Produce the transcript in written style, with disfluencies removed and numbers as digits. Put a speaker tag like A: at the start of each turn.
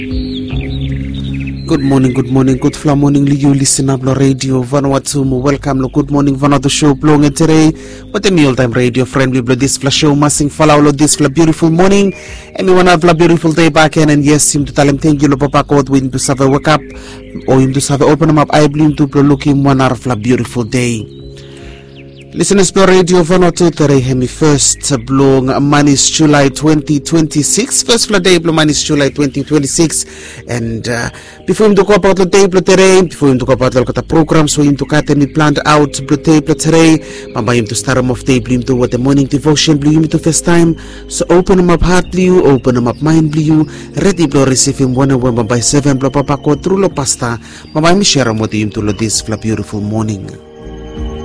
A: Good morning, good fla morning, you listen up lo radio, Vanuatu, welcome, lo good morning, Vanuatu show, blowing it today, with the mealtime radio, friend, we blow this fla show, massing follow this fla beautiful morning, and we want to have a beautiful day back in, and yes, him to tell him thank you, lo papa code, we him to have a wake up, or him to have a open him up, I believe to look him 1 hour fla beautiful day. Listen to Explore Radio Vanuatu today, hemi first blong manis July 2026. First fla day blong manis July 2026. And before him to go about the day blong today, before him to go about the programs, so him to cut and planned out blong day blong today. Mama him to start him off day blong to what the morning devotion blong him to first time. So open him up heart blong, open him up mind blong, ready blong receive him 1 by 7 blong papa ko through lo pasta. Mama him share him with him to lo this fla beautiful morning.